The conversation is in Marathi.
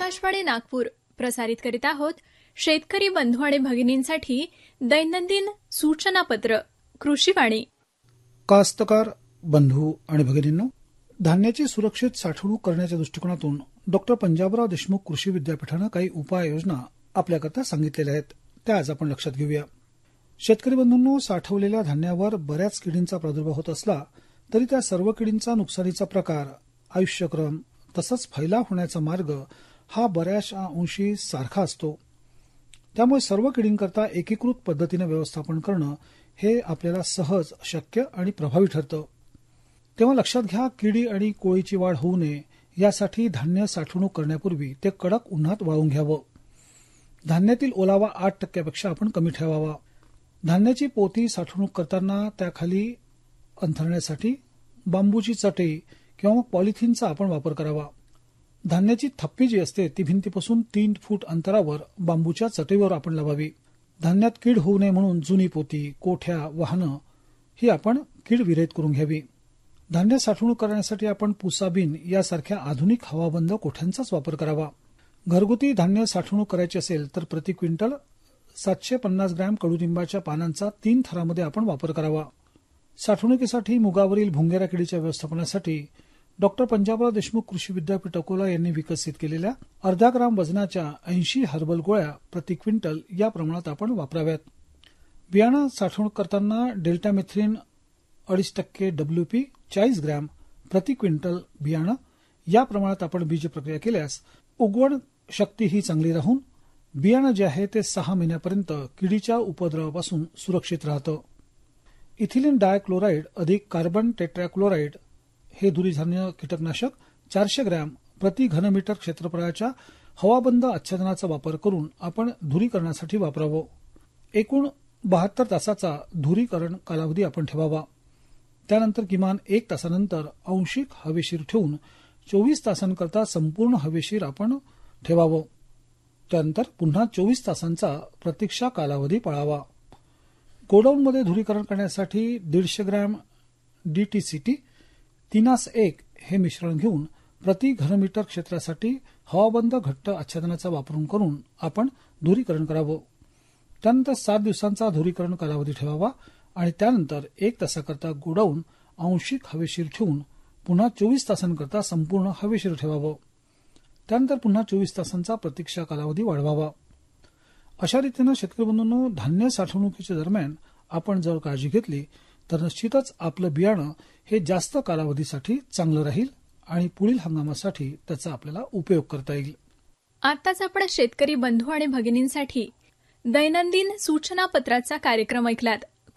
आकाशवाणी नागपूर प्रसारित करीत आहोत शेतकरी बंधू आणि भगिनींसाठी दैनंदिन सूचनापत्र कृषीवाणी. कास्तकार बंधू आणि भगिनींनो, धान्याची सुरक्षित साठवणूक करण्याच्या दृष्टिकोनातून डॉ. पंजाबराव देशमुख कृषी विद्यापीठानं काही उपाययोजना आपल्याकरता सांगितलेल्या आहेत. त्या आज आपण लक्षात घेऊया. शेतकरी बंधूंनो, साठवलेल्या धान्यावर बऱ्याच किडींचा प्रादुर्भाव होत असला तरी त्या सर्व किडींचा नुकसानीचा प्रकार, आयुष्यक्रम तसंच फैलाव होण्याचा मार्ग हा बऱ्याचशा अंशी सारखा असतो. त्यामुळे सर्व किडींकरता एकीकृत पद्धतीने व्यवस्थापन करणं हे आपल्याला सहज, शक्य आणि प्रभावी ठरतं. तेव्हा लक्षात घ्या, किडी आणि कोळीची वाढ होऊ नये यासाठी धान्य साठवणूक करण्यापूर्वी ते कडक उन्हात वाळून घ्यावं. धान्यातील ओलावा 8% आपण कमी ठेवावा. धान्याची पोती साठवणूक करताना त्याखाली अंथरण्यासाठी बांबूची चटई किंवा पॉलिथिनचा आपण वापर करावा. धान्याची थप्पी जी असते ती भिंतीपासून 3 फूट अंतरावर बांबूच्या चटईवर आपण लावावी. धान्यात कीड होऊ नये म्हणून जुनी पोती, कोठ्या, वाहनं ही आपण कीड विरहित करून घ्यावी. धान्य साठवणूक करण्यासाठी आपण पुसाबीन यासारख्या आधुनिक हवाबंद कोठ्यांचाच वापर करावा. घरगुती धान्य साठवणूक करायची असेल तर प्रति क्विंटल 750 ग्रॅम कडुलिंबाच्या पानांचा 3 थरामध्ये आपण वापर करावा. साठवणुकीसाठी मुगावरील भुंगेरा किडीच्या व्यवस्थापनासाठी डॉ. पंजाबराव देशमुख कृषी विद्यापीठ अकोला यांनी विकसित केलेल्या अर्धा ग्राम वजनाच्या 80 हर्बल गोळ्या प्रति क्विंटल या प्रमाणात आपण वापराव्यात. बियाणं साठवणूक करताना डेल्टामेथ्रिन 2.5% WP 40 ग्रॅम प्रति क्विंटल बियाणं या प्रमाणात आपण बीज प्रक्रिया केल्यास उगवण शक्ती ही चांगली राहून बियाणं जे आहे ते 6 महिन्यापर्यंत किडीच्या उपद्रवापासून सुरक्षित राहतं. इथिलीन डायक्लोराइड अधिक कार्बन टेट्राक्लोराइड हे धुरीधान्य कीटकनाशक 400 ग्रॅम प्रति घनमीटर क्षेत्रफळाच्या हवाबंद आच्छादनाचा वापर करून आपण धुरीकरणासाठी वापरावं. एकूण 72 तासाचा धुरीकरण कालावधी आपण ठेवावा. त्यानंतर किमान 1 तासानंतर आंशिक हवेशीर ठेवून 24 तासांकरता संपूर्ण हवेशीर आपण ठेवावं. त्यानंतर पुन्हा 24 तासांचा प्रतीक्षा कालावधी पाळावा. गोडाऊनमध्ये धुरीकरण करण्यासाठी 150 ग्रॅम DTCT 3:1 हे मिश्रण घेऊन प्रति घनमीटर क्षेत्रासाठी हवाबंद घट्ट आच्छादनाचा वापरून करून आपण धुरीकरण करावं. त्यानंतर 7 दिवसांचा धुरीकरण कालावधी ठेवावा आणि त्यानंतर 1 तासाकरता गोडाऊन आंशिक हवेशीर ठेवून पुन्हा 24 तासांकरता संपूर्ण हवेशीर ठेवावं. त्यानंतर पुन्हा 24 तासांचा प्रतीक्षा कालावधी वाढवावा. अशा रीतीनं शेतकरी बंधूंनो, धान्य साठवणुकीच्या दरम्यान आपण जर काळजी घेतली तर निश्चितच आपलं बियाणं हे जास्त कालावधीसाठी चांगलं राहील आणि पुढील हंगामासाठी त्याचा आपल्याला उपयोग करता येईल. आताच आपण शेतकरी बंधू आणि भगिनींसाठी दैनंदिन सूचनापत्राचा कार्यक्रम ऐकलात.